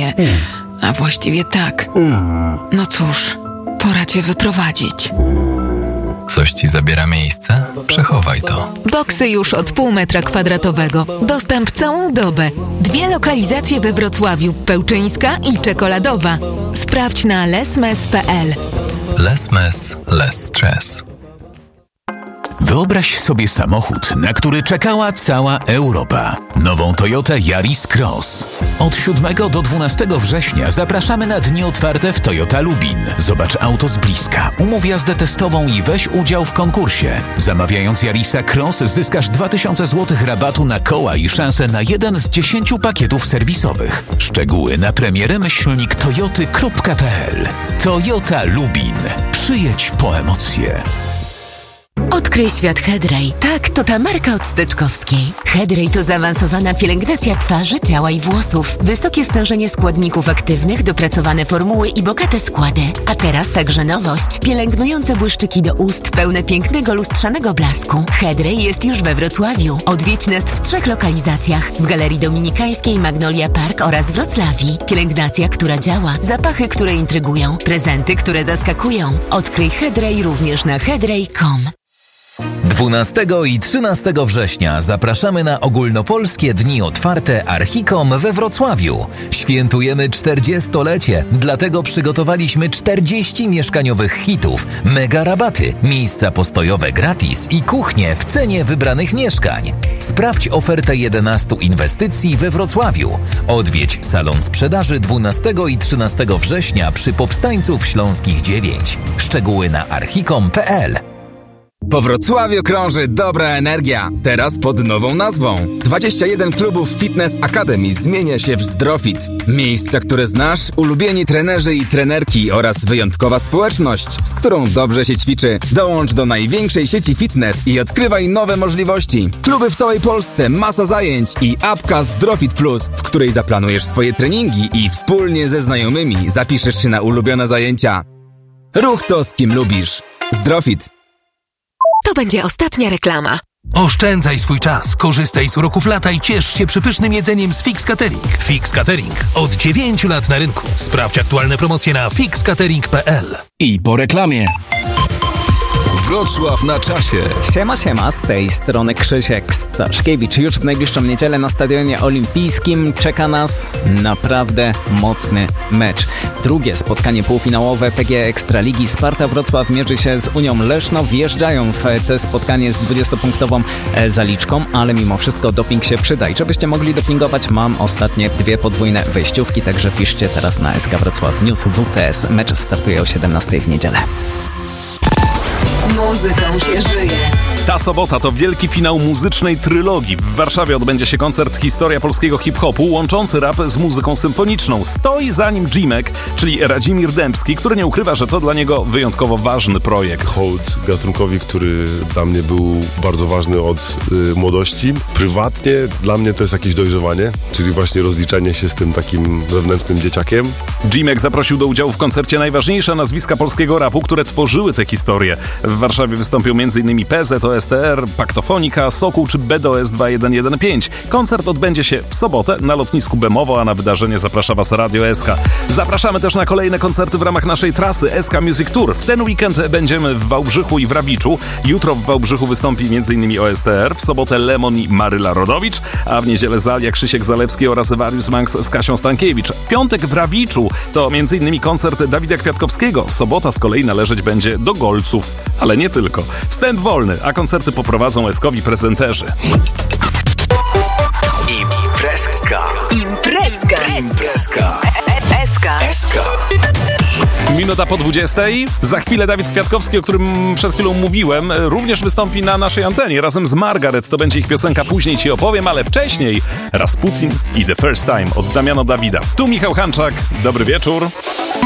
nie. A właściwie tak. No cóż, pora cię wyprowadzić. Coś ci zabiera miejsce? Przechowaj to. Boksy już od 0,5 metra kwadratowego. Dostęp całą dobę. 2 lokalizacje we Wrocławiu. Pełczyńska i Czekoladowa. Sprawdź na lesmes.pl. Lesmes, less stress. Wyobraź sobie samochód, na który czekała cała Europa. Nową Toyota Yaris Cross. Od 7 do 12 września zapraszamy na dni otwarte w Toyota Lubin. Zobacz auto z bliska, umów jazdę testową i weź udział w konkursie. Zamawiając Yarisa Cross zyskasz 2000 zł rabatu na koła i szansę na 1 z 10 pakietów serwisowych. Szczegóły na premiery-toyoty.pl. Toyota Lubin. Przyjedź po emocje. Odkryj świat Hedrej. Tak, to ta marka od Steczkowskiej. Hedrej to zaawansowana pielęgnacja twarzy, ciała i włosów. Wysokie stężenie składników aktywnych, dopracowane formuły i bogate składy. A teraz także nowość. Pielęgnujące błyszczyki do ust, pełne pięknego lustrzanego blasku. Hedrej jest już we Wrocławiu. Odwiedź nas w 3 lokalizacjach. W Galerii Dominikańskiej, Magnolia Park oraz Wrocławii. Pielęgnacja, która działa. Zapachy, które intrygują. Prezenty, które zaskakują. Odkryj Hedrej również na hedrej.com. 12 i 13 września zapraszamy na ogólnopolskie dni otwarte Archicom we Wrocławiu. Świętujemy 40-lecie, dlatego przygotowaliśmy 40 mieszkaniowych hitów, mega rabaty, miejsca postojowe gratis i kuchnie w cenie wybranych mieszkań. Sprawdź ofertę 11 inwestycji we Wrocławiu. Odwiedź salon sprzedaży 12 i 13 września przy Powstańców Śląskich 9. Szczegóły na archicom.pl. Po Wrocławiu krąży dobra energia, teraz pod nową nazwą. 21 klubów Fitness Academy zmienia się w Zdrofit. Miejsca, które znasz, ulubieni trenerzy i trenerki oraz wyjątkowa społeczność, z którą dobrze się ćwiczy. Dołącz do największej sieci fitness i odkrywaj nowe możliwości. Kluby w całej Polsce, masa zajęć i apka Zdrofit Plus, w której zaplanujesz swoje treningi i wspólnie ze znajomymi zapiszesz się na ulubione zajęcia. Ruch to z kim lubisz. Zdrofit. To będzie ostatnia reklama. Oszczędzaj swój czas, korzystaj z uroków lata i ciesz się przepysznym jedzeniem z Fix Catering. Fix Catering. Od 9 lat na rynku. Sprawdź aktualne promocje na fixcatering.pl. I po reklamie. Wrocław na czasie. Siema, z tej strony Krzysiek Staszkiewicz. Już w najbliższą niedzielę na Stadionie Olimpijskim czeka nas naprawdę mocny mecz. Drugie spotkanie półfinałowe PGE Ekstraligi. Sparta Wrocław mierzy się z Unią Leszno. Wjeżdżają w te spotkanie z 20-punktową zaliczką, ale mimo wszystko doping się przyda. I żebyście mogli dopingować, mam ostatnie 2 podwójne wejściówki, także piszcie teraz na SK Wrocław News WTS. Mecz startuje o 17 w niedzielę. Muzyką się żyje. Ta sobota to wielki finał muzycznej trylogii. W Warszawie odbędzie się koncert Historia polskiego hip-hopu łączący rap z muzyką symfoniczną. Stoi za nim Jimek, czyli Radzimir Dębski, który nie ukrywa, że to dla niego wyjątkowo ważny projekt. Hołd gatunkowi, który dla mnie był bardzo ważny od młodości. Prywatnie dla mnie to jest jakieś dojrzewanie, czyli właśnie rozliczenie się z tym takim wewnętrznym dzieciakiem. Jimek zaprosił do udziału w koncercie najważniejsze nazwiska polskiego rapu, które tworzyły tę historię. W Warszawie wystąpią m.in. PZ, OSTR, Paktofonika, Sokół czy BDOS 2115. Koncert odbędzie się w sobotę na lotnisku Bemowo, a na wydarzenie zaprasza Was Radio SK. Zapraszamy też na kolejne koncerty w ramach naszej trasy SK Music Tour. W ten weekend będziemy w Wałbrzychu i w Rawiczu. Jutro w Wałbrzychu wystąpi m.in. OSTR, w sobotę Lemon i Maryla Rodowicz, a w niedzielę Zalia, Krzysiek Zalewski oraz Warius Manx z Kasią Stankiewicz. W piątek w Rawiczu to m.in. koncert Dawida Kwiatkowskiego. Sobota z kolei należeć będzie do Golców, ale nie tylko. Wstęp wolny, a koncerty poprowadzą eskowi prezenterzy. Imprezka. SK. Minuta po 20. Za chwilę Dawid Kwiatkowski, o którym przed chwilą mówiłem, również wystąpi na naszej antenie razem z Margaret. To będzie ich piosenka, później Ci opowiem, ale wcześniej Rasputin i The First Time od Damiano Dawida. Tu Michał Hanczak, dobry wieczór.